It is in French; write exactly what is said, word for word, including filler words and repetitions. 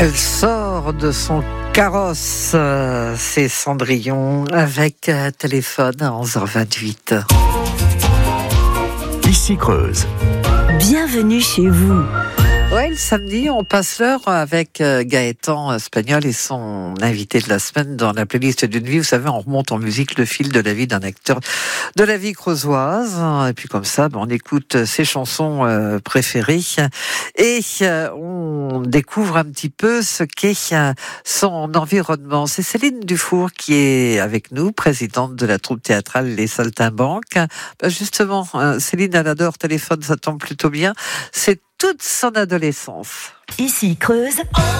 Elle sort de son carrosse, euh, c'est Cendrillon, avec euh, téléphone à onze heures vingt-huit. Ici Creuse. Bienvenue chez vous. Ouais, le samedi, on passe l'heure avec euh, Gaëtan Espagnol et son invité de la semaine dans la playlist d'une vie. Vous savez, on remonte en musique le fil de la vie d'un acteur de la vie creusoise. Et puis comme ça, ben, on écoute ses chansons euh, préférées et euh, on découvre un petit peu ce qu'est euh, son environnement. C'est Céline Dufour qui est avec nous, présidente de la troupe théâtrale Les Saltimbanques. Ben, justement, euh, Céline, elle adore téléphone, ça tombe plutôt bien. C'est toute son adolescence. Ici Creuse.